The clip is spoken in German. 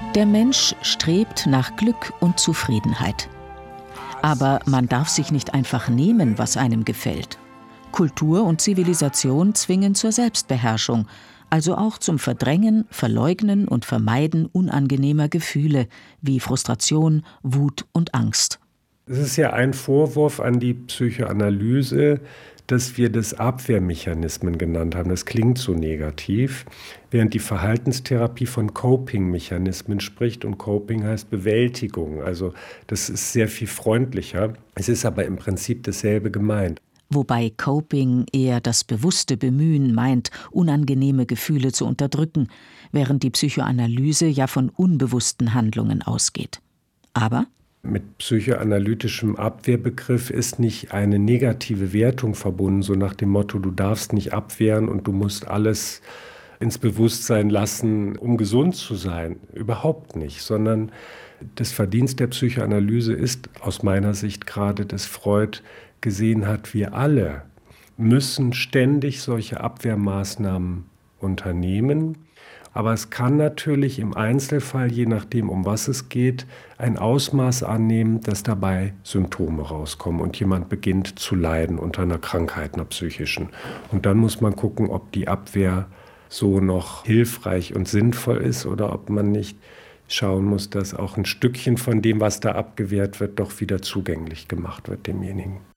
Der Mensch strebt nach Glück und Zufriedenheit. Aber man darf sich nicht einfach nehmen, was einem gefällt. Kultur und Zivilisation zwingen zur Selbstbeherrschung, also auch zum Verdrängen, Verleugnen und Vermeiden unangenehmer Gefühle wie Frustration, Wut und Angst. Es ist ja ein Vorwurf an die Psychoanalyse, dass wir das Abwehrmechanismen genannt haben. Das klingt so negativ, während die Verhaltenstherapie von Coping-Mechanismen spricht. Und Coping heißt Bewältigung. Also das ist sehr viel freundlicher. Es ist aber im Prinzip dasselbe gemeint. Wobei Coping eher das bewusste Bemühen meint, unangenehme Gefühle zu unterdrücken, während die Psychoanalyse ja von unbewussten Handlungen ausgeht. Aber mit psychoanalytischem Abwehrbegriff ist nicht eine negative Wertung verbunden, so nach dem Motto, du darfst nicht abwehren und du musst alles ins Bewusstsein lassen, um gesund zu sein. Überhaupt nicht, sondern das Verdienst der Psychoanalyse ist aus meiner Sicht gerade, dass Freud gesehen hat, wir alle müssen ständig solche Abwehrmaßnahmen unternehmen. Aber es kann natürlich im Einzelfall, je nachdem, um was es geht, ein Ausmaß annehmen, dass dabei Symptome rauskommen und jemand beginnt zu leiden unter einer Krankheit, einer psychischen. Und dann muss man gucken, ob die Abwehr so noch hilfreich und sinnvoll ist oder ob man nicht schauen muss, dass auch ein Stückchen von dem, was da abgewehrt wird, doch wieder zugänglich gemacht wird demjenigen.